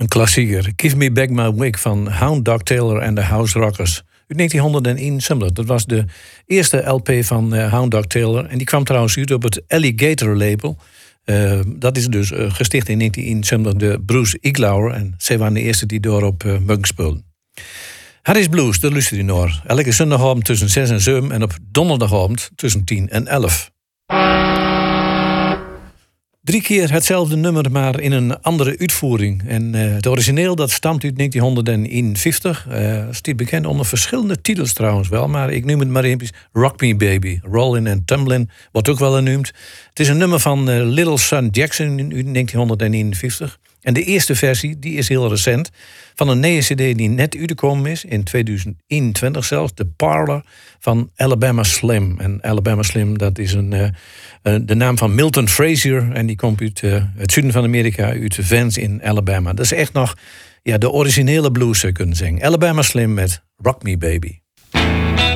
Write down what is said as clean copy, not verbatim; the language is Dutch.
Een klassieker. Give Me Back My Wig van Hound Dog Taylor en de House Rockers. Uit 1971. Dat was de eerste LP van Hound Dog Taylor. En die kwam trouwens uit op het Alligator label. Dat is dus gesticht in 1971 door Bruce Iglauer. En zij waren de eerste die daarop mogen spelen. Harris Blues, dat luistert u naar. Elke zondagavond tussen 6 en 7 en op donderdagavond tussen 10 en 11. 3 keer hetzelfde nummer, maar in een andere uitvoering. En het origineel dat stamt uit 1951. Staat bekend onder verschillende titels trouwens wel. Maar ik noem het maar even Rock Me Baby. Rollin' and Tumblin' wordt ook wel genoemd. Het is een nummer van Little Son Jackson in 1951. En de eerste versie, die is heel recent. Van een nieuwe cd die net uitgekomen is, in 2021 zelfs. The Parlor van Alabama Slim. En Alabama Slim, dat is de naam van Milton Frazier. En die komt uit het zuiden van Amerika, uit Vance in Alabama. Dat is echt nog de originele blues, zou je kunnen zeggen. Alabama Slim met Rock Me Baby.